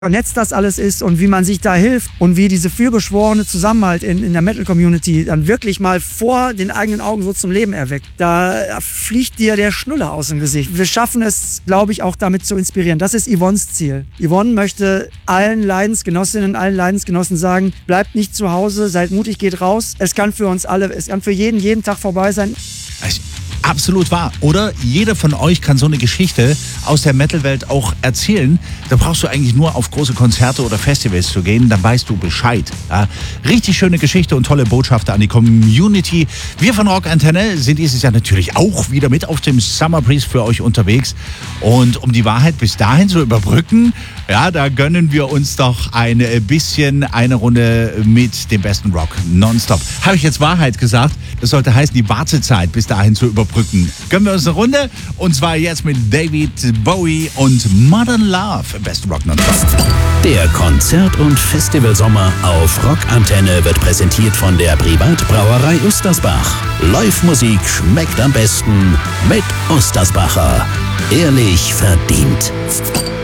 vernetzt das alles ist und wie man sich da hilft und wie diese vielbeschworene Zusammenhalt in der Metal-Community dann wirklich mal vor den eigenen Augen so zum Leben erweckt. Da fliegt dir der Schnuller aus dem Gesicht. Wir schaffen es, glaube ich, auch damit zu inspirieren. Das ist Yvonnes Ziel. Yvonne möchte allen Leidensgenossinnen, allen Leidensgenossen sagen, bleibt nicht zu Hause, seid mutig, geht raus. Es kann für uns alle, es kann für jeden Tag vorbei sein. Absolut wahr. Oder jeder von euch kann so eine Geschichte aus der Metal-Welt auch erzählen. Da brauchst du eigentlich nur auf große Konzerte oder Festivals zu gehen, dann weißt du Bescheid. Ja, richtig schöne Geschichte und tolle Botschaften an die Community. Wir von Rock Antenne sind dieses Jahr natürlich auch wieder mit auf dem Summer Breeze für euch unterwegs. Und um die Wahrheit bis dahin zu überbrücken, ja, da gönnen wir uns doch ein bisschen eine Runde mit dem besten Rock nonstop. Habe ich jetzt Wahrheit gesagt? Das sollte heißen, die Wartezeit bis dahin zu überbrücken. Gönnen wir uns eine Runde und zwar jetzt mit David Bowie und Modern Love im besten Rock nonstop. Der Konzert- und Festivalsommer auf Rock Antenne wird präsentiert von der Privatbrauerei Ustersbach. Live-Musik schmeckt am besten mit Ustersbacher. Ehrlich verdient.